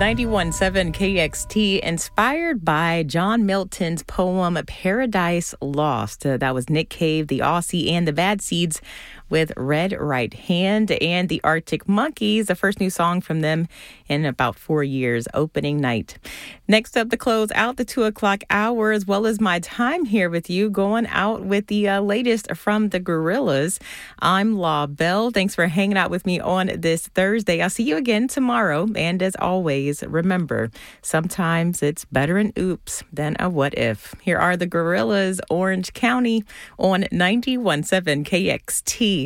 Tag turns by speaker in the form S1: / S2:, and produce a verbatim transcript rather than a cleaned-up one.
S1: ninety-one point seven K X T, inspired by John Milton's poem Paradise Lost. Uh, that was Nick Cave, the Aussie, and the Bad Seeds with Red Right Hand, and the Arctic Monkeys, the first new song from them in about four years, Opening Night. Next up, to close out the two o'clock hour, as well as my time here with you, going out with the uh, latest from the Gorillaz. I'm La Belle. Thanks for hanging out with me on this Thursday. I'll see you again tomorrow. And as always, remember, sometimes it's better an oops than a what if. Here are the Gorillaz, Orange County, on ninety-one point seven K X T.